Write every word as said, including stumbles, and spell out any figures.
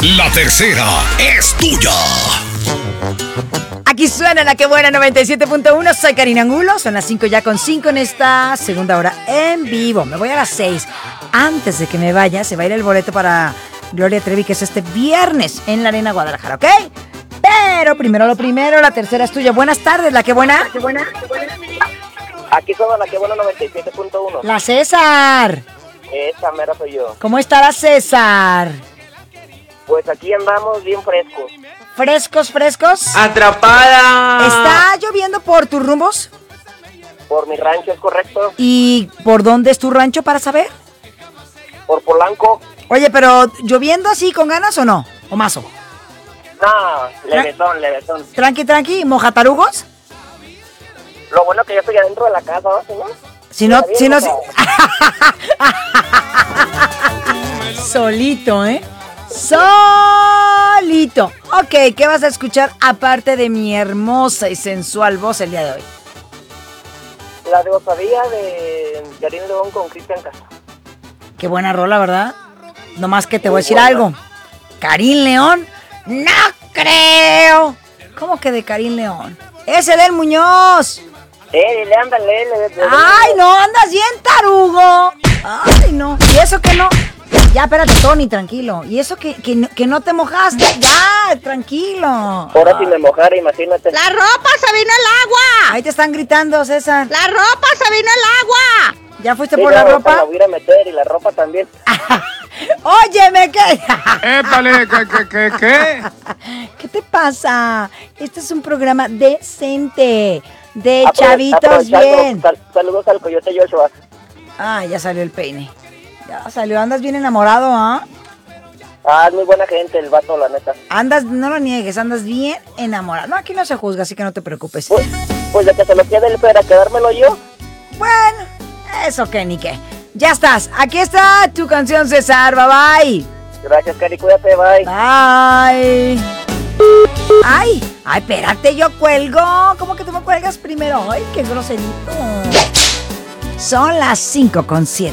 La tercera es tuya. Aquí suena la que buena noventa y siete punto uno. Soy Karina Angulo. Son las cinco ya con cinco en esta segunda hora en vivo. Me voy a las seis. Antes de que me vaya, se va a ir el boleto para Gloria Trevi, que es este viernes en la Arena Guadalajara, ¿ok? Pero primero lo primero, la tercera es tuya. Buenas tardes, la que buena. ¿La que buena? Aquí somos la que buena noventa y siete punto uno. La César. Esa mera soy yo. ¿Cómo está la César? Pues aquí andamos bien frescos. ¿Frescos, frescos? ¡Atrapada! ¿Está lloviendo por tus rumbos? Por mi rancho, ¿es correcto? ¿Y por dónde es tu rancho para saber? Por Polanco. Oye, pero ¿lloviendo así con ganas o no? ¿O mazo? No, levesón, levesón. Tranqui, tranqui, ¿mojatarugos? Lo bueno que yo estoy adentro de la casa, ¿no? Si no, Si no, bien, si no... o sea. Solito, ¿eh? Solito. Ok, ¿qué vas a escuchar aparte de mi hermosa y sensual voz el día de hoy? La de Osadía de Karim León con Cristian Castro. Qué buena rola, ¿verdad? Nomás que te voy Muy a decir buena. algo. Karim León, no creo. ¿Cómo que de Karim León? Ese del Muñoz. Eh, dile, ándale, le, le, Ay, no, andas bien tarugo. Ay, no. ¿Y eso que no? Ya, espérate, Tony, tranquilo. ¿Y eso que, que, no- que no te mojaste? Ya, tranquilo. Ahora si me mojara, imagínate. ¡La ropa se vino el agua! Ahí te están gritando, César. ¡La ropa se vino el agua! ¿Ya fuiste Sí, por la no, ropa? La voy a ir a meter y la ropa también. Óyeme, ¿qué? ¡Épale! ¿Qué, qué, qué, qué? ¿Qué te pasa? Este es un programa decente. De Aprove- chavitos aprovechando, bien. sal- saludos al Coyote Joshua. Ah, ya salió el peine. Ya salió, andas bien enamorado, ¿ah? Ah, es muy buena gente el vato, la neta. Andas, no lo niegues, andas bien enamorado. No, aquí no se juzga, así que no te preocupes. Pues, pues de que se lo quede él para quedármelo yo. Bueno, eso que ni qué. Ya estás, aquí está tu canción, César. Bye bye. Gracias, Cari, cuídate, bye. Bye. Ay, ay, espérate, yo cuelgo. ¿Cómo que tú me cuelgas primero? Ay, qué groserito. Son las cinco con siete.